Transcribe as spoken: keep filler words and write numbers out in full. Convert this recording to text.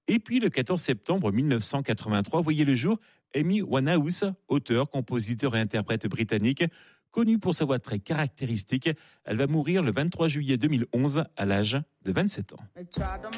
Et puis le quatorze septembre mille neuf cent quatre-vingt-trois, voyait le jour Amy Winehouse, auteur, compositeur et interprète britannique, connue pour sa voix très caractéristique. Elle va mourir le vingt-trois juillet deux mille onze à l'âge de vingt-sept ans.